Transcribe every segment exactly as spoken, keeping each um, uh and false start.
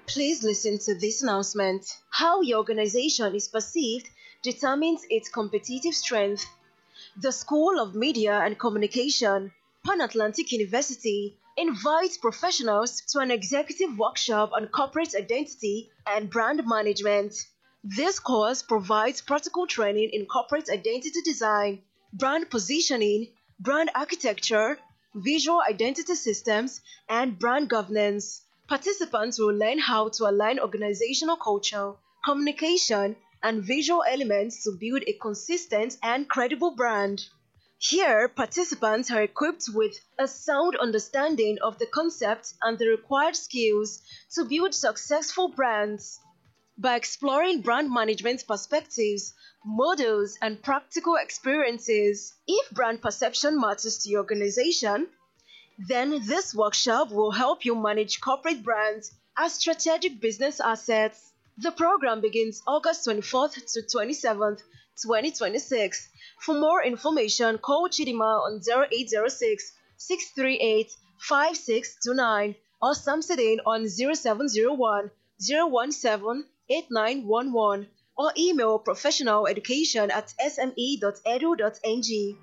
Please listen to this announcement. How your organization is perceived determines its competitive strength. The School of Media and Communication, Pan Atlantic University, invites professionals to an executive workshop on corporate identity and brand management. This course provides practical training in corporate identity design, brand positioning, brand architecture, visual identity systems, and brand governance. Participants will learn how to align organizational culture, communication, and visual elements to build a consistent and credible brand. Here, participants are equipped with a sound understanding of the concept and the required skills to build successful brands. By exploring brand management perspectives, models, and practical experiences, if brand perception matters to your organization, then this workshop will help you manage corporate brands as strategic business assets. The program begins August twenty-fourth to twenty-seventh, twenty twenty-six. For more information, call Chidima on zero eight zero six, six three eight, five six two nine or Samsudin on zero seven zero one, zero one seven, eight nine one one or email professionaleducation at s m e dot e d u dot n g.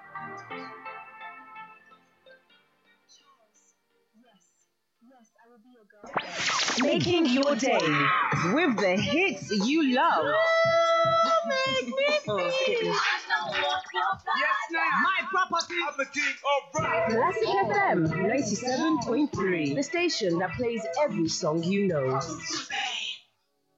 Making your day with the hits you love. Oh, goodness. My property. I'm the king of rock. Classic F M ninety-seven point three. The station that plays every song you know.